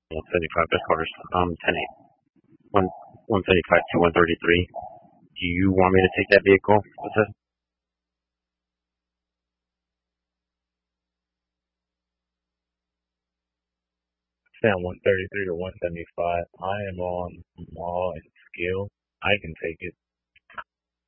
175, best quarters. 10-8. 175 to 133. Do you want me to take that vehicle? What's that? Saying 133 to 175. I am on mall and skill. I can take it.